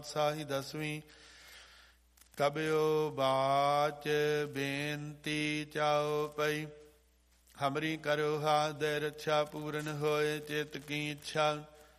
ਸਾਹੀ 10ਵੀਂ। ਕਬਿਓ ਬਾਚ ਬੇਨਤੀ ਚਾਓ ਪਈ, ਹਮਰੀ ਕਰੋ ਹਾਥ ਦੇ ਰੱਛਾ, ਪੂਰਨ ਹੋਏ ਚਿਤ ਕੀ ਇੱਛਾ।